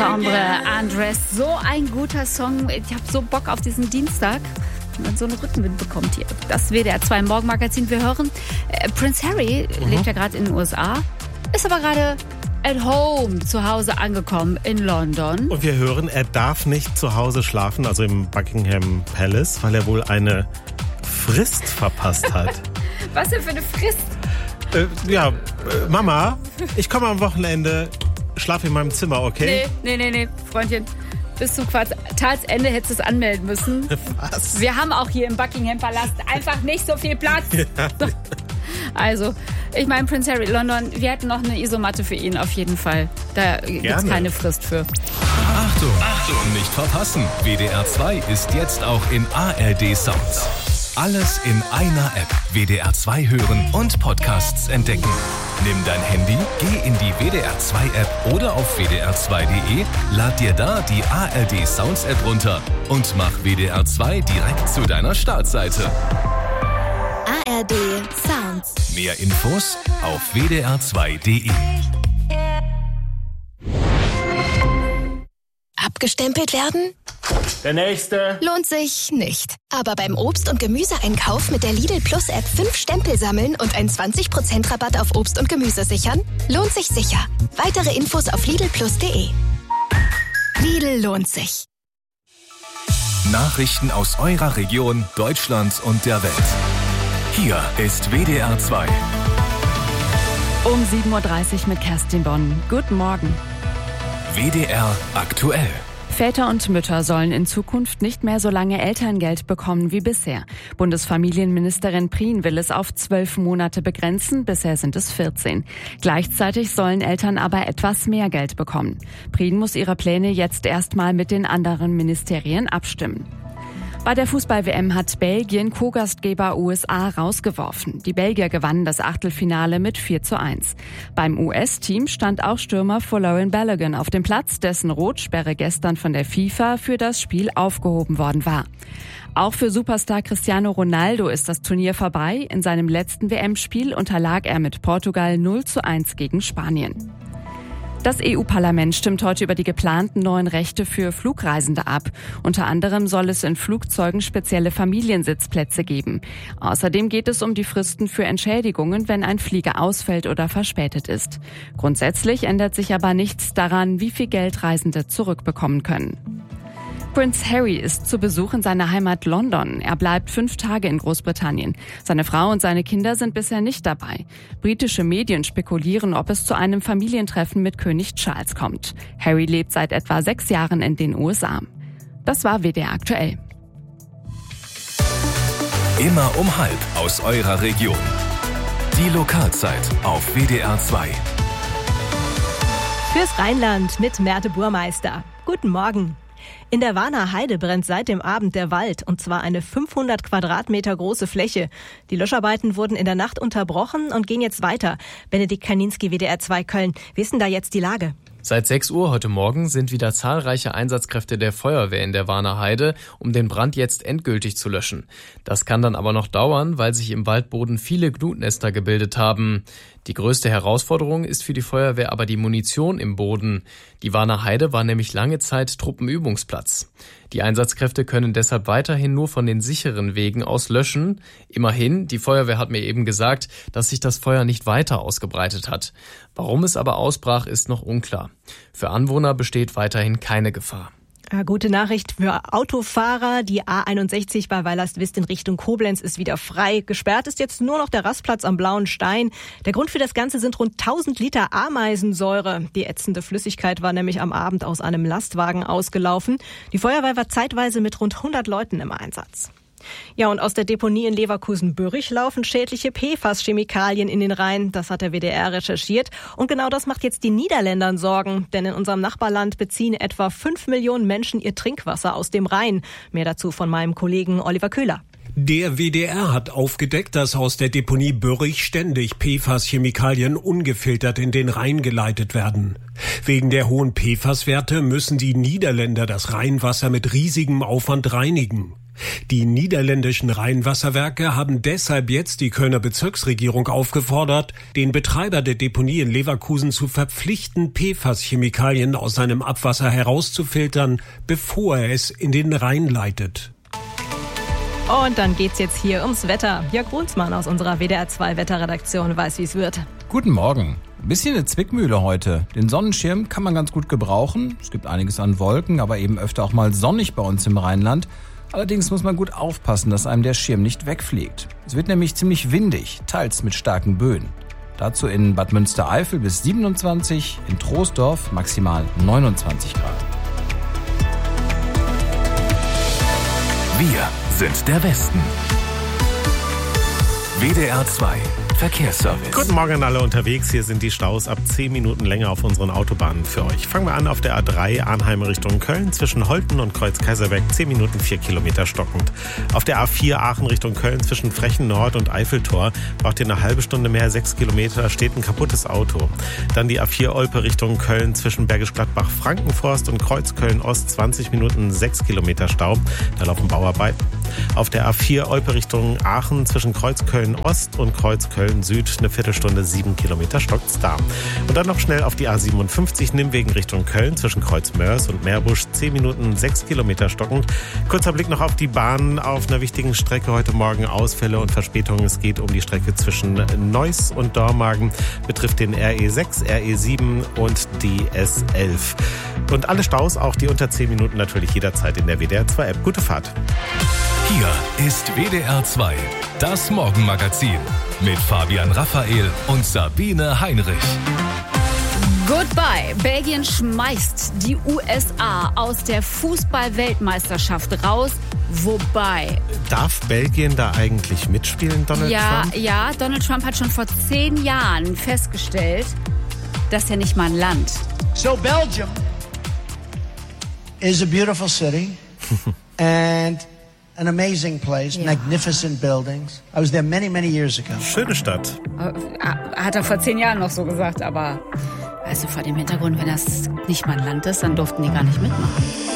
Ensemble Andres. So ein guter Song. Ich habe so Bock auf diesen Dienstag. Wenn man so einen Rückenwind bekommt hier. Das WDR 2 Morgenmagazin. Wir hören, Prince Harry lebt ja gerade in den USA, ist aber gerade at home zu Hause angekommen in London. Und wir hören, er darf nicht zu Hause schlafen, also im Buckingham Palace, weil er wohl eine Frist verpasst hat. Was denn für eine Frist? Mama, ich komme am Wochenende, schlaf in meinem Zimmer, okay? Nee, Freundchen. Bis zum Quartalsende hättest du es anmelden müssen. Was? Wir haben auch hier im Buckingham Palast einfach nicht so viel Platz. Ja. So. Also, ich meine, Prince Harry, London, wir hätten noch eine Isomatte für ihn auf jeden Fall. Da gibt es keine Frist für. Achtung, nicht verpassen. WDR 2 ist jetzt auch in ARD Sounds. Alles in einer App. WDR 2 hören und Podcasts entdecken. Nimm dein Handy, geh in die WDR 2 App oder auf wdr2.de, lad dir da die ARD Sounds App runter und mach WDR 2 direkt zu deiner Startseite. ARD Sounds. Mehr Infos auf wdr2.de. Abgestempelt werden? Der nächste. Lohnt sich nicht. Aber beim Obst- und Gemüseeinkauf mit der Lidl Plus App 5 Stempel sammeln und einen 20% Rabatt auf Obst und Gemüse sichern? Lohnt sich sicher. Weitere Infos auf lidlplus.de. Lidl lohnt sich. Nachrichten aus eurer Region, Deutschlands und der Welt. Hier ist WDR 2. Um 7.30 Uhr mit Kerstin Bonn. Guten Morgen. WDR aktuell. Väter und Mütter sollen in Zukunft nicht mehr so lange Elterngeld bekommen wie bisher. Bundesfamilienministerin Prien will es auf 12 Monate begrenzen, bisher sind es 14. Gleichzeitig sollen Eltern aber etwas mehr Geld bekommen. Prien muss ihre Pläne jetzt erstmal mit den anderen Ministerien abstimmen. Bei der Fußball-WM hat Belgien Co-Gastgeber USA rausgeworfen. Die Belgier gewannen das Achtelfinale mit 4:1. Beim US-Team stand auch Stürmer Folarin Balogun auf dem Platz, dessen Rotsperre gestern von der FIFA für das Spiel aufgehoben worden war. Auch für Superstar Cristiano Ronaldo ist das Turnier vorbei. In seinem letzten WM-Spiel unterlag er mit Portugal 0:1 gegen Spanien. Das EU-Parlament stimmt heute über die geplanten neuen Rechte für Flugreisende ab. Unter anderem soll es in Flugzeugen spezielle Familiensitzplätze geben. Außerdem geht es um die Fristen für Entschädigungen, wenn ein Flieger ausfällt oder verspätet ist. Grundsätzlich ändert sich aber nichts daran, wie viel Geld Reisende zurückbekommen können. Prince Harry ist zu Besuch in seiner Heimat London. Er bleibt 5 Tage in Großbritannien. Seine Frau und seine Kinder sind bisher nicht dabei. Britische Medien spekulieren, ob es zu einem Familientreffen mit König Charles kommt. Harry lebt seit etwa 6 Jahren in den USA. Das war WDR aktuell. Immer um 12:30 aus eurer Region. Die Lokalzeit auf WDR 2. Fürs Rheinland mit Merte Burmeister. Guten Morgen. In der Warner Heide brennt seit dem Abend der Wald, und zwar eine 500 Quadratmeter große Fläche. Die Löscharbeiten wurden in der Nacht unterbrochen und gehen jetzt weiter. Benedikt Kaninski, WDR 2 Köln. Wie ist denn da jetzt die Lage? Seit 6 Uhr heute Morgen sind wieder zahlreiche Einsatzkräfte der Feuerwehr in der Warner Heide, um den Brand jetzt endgültig zu löschen. Das kann dann aber noch dauern, weil sich im Waldboden viele Gnutnester gebildet haben. Die größte Herausforderung ist für die Feuerwehr aber die Munition im Boden. Die Warner Heide war nämlich lange Zeit Truppenübungsplatz. Die Einsatzkräfte können deshalb weiterhin nur von den sicheren Wegen aus löschen. Immerhin, die Feuerwehr hat mir eben gesagt, dass sich das Feuer nicht weiter ausgebreitet hat. Warum es aber ausbrach, ist noch unklar. Für Anwohner besteht weiterhin keine Gefahr. Gute Nachricht für Autofahrer. Die A61 bei Weilerstwist in Richtung Koblenz ist wieder frei. Gesperrt ist jetzt nur noch der Rastplatz am Blauen Stein. Der Grund für das Ganze sind rund 1000 Liter Ameisensäure. Die ätzende Flüssigkeit war nämlich am Abend aus einem Lastwagen ausgelaufen. Die Feuerwehr war zeitweise mit rund 100 Leuten im Einsatz. Ja, und aus der Deponie in Leverkusen-Bürrich laufen schädliche PFAS-Chemikalien in den Rhein. Das hat der WDR recherchiert. Und genau das macht jetzt den Niederländern Sorgen. Denn in unserem Nachbarland beziehen etwa 5 Millionen Menschen ihr Trinkwasser aus dem Rhein. Mehr dazu von meinem Kollegen Oliver Köhler. Der WDR hat aufgedeckt, dass aus der Deponie Bürrich ständig PFAS-Chemikalien ungefiltert in den Rhein geleitet werden. Wegen der hohen PFAS-Werte müssen die Niederländer das Rheinwasser mit riesigem Aufwand reinigen. Die niederländischen Rheinwasserwerke haben deshalb jetzt die Kölner Bezirksregierung aufgefordert, den Betreiber der Deponie in Leverkusen zu verpflichten, PFAS-Chemikalien aus seinem Abwasser herauszufiltern, bevor er es in den Rhein leitet. Und dann geht's jetzt hier ums Wetter. Jörg Brunsmann aus unserer WDR 2 Wetterredaktion weiß, wie es wird. Guten Morgen. Ein bisschen eine Zwickmühle heute. Den Sonnenschirm kann man ganz gut gebrauchen. Es gibt einiges an Wolken, aber eben öfter auch mal sonnig bei uns im Rheinland. Allerdings muss man gut aufpassen, dass einem der Schirm nicht wegfliegt. Es wird nämlich ziemlich windig, teils mit starken Böen. Dazu in Bad Münstereifel bis 27, in Troisdorf maximal 29 Grad. Wir sind der Westen. WDR 2 Verkehrsservice. Guten Morgen an alle unterwegs. Hier sind die Staus ab 10 Minuten länger auf unseren Autobahnen für euch. Fangen wir an auf der A3 Arnheim Richtung Köln. Zwischen Holten und Kreuz-Kaiserberg 10 Minuten 4 Kilometer stockend. Auf der A4 Aachen Richtung Köln zwischen Frechen Nord und Eiffeltor braucht ihr eine halbe Stunde mehr, 6 Kilometer, steht ein kaputtes Auto. Dann die A4 Olpe Richtung Köln zwischen Bergisch Gladbach Frankenforst und Kreuzköln Ost 20 Minuten 6 Kilometer Stau. Da laufen Bauarbeiten. Auf der A4 Olpe Richtung Aachen zwischen Kreuzköln Ost und Kreuzköln Süd eine Viertelstunde 7 Kilometer stockt's da. Und dann noch schnell auf die A57 Nimwegen Richtung Köln zwischen Kreuzmörs und Meerbusch 10 Minuten 6 Kilometer stockend. Kurzer Blick noch auf die Bahn auf einer wichtigen Strecke heute Morgen Ausfälle und Verspätungen. Es geht um die Strecke zwischen Neuss und Dormagen, betrifft den RE6, RE7 und die S11. Und alle Staus, auch die unter 10 Minuten, natürlich jederzeit in der WDR 2 App. Gute Fahrt. Hier ist WDR 2, das Morgenmagazin mit Fabian Raphael und Sabine Heinrich. Goodbye. Belgien schmeißt die USA aus der Fußball-Weltmeisterschaft raus. Wobei... Darf Belgien da eigentlich mitspielen, Donald Trump? Ja, Donald Trump hat schon vor 10 Jahren festgestellt, das ist ja nicht mal ein Land. So Belgium is a beautiful city and an amazing place, magnificent buildings. I was there many, many years ago. Schöne Stadt. Hat er vor 10 Jahren noch so gesagt, aber also vor dem Hintergrund, wenn das nicht mal ein Land ist, dann durften die gar nicht mitmachen.